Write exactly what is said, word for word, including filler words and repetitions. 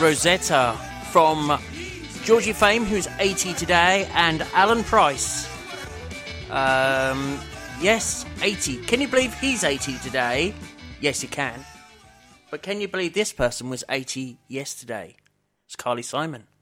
Rosetta from Georgie Fame, who's eighty today, and Alan Price. Um, yes, eighty. Can you believe he's eighty today? Yes, you can. But can you believe this person was eighty yesterday? It's Carly Simon.